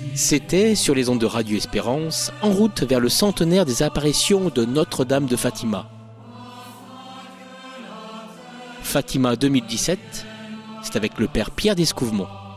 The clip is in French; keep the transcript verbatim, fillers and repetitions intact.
C'était sur les ondes de Radio Espérance, en route vers le centenaire des apparitions de Notre-Dame de Fatima. Fatima deux mille dix-sept, c'est avec le père Pierre Descouvemont.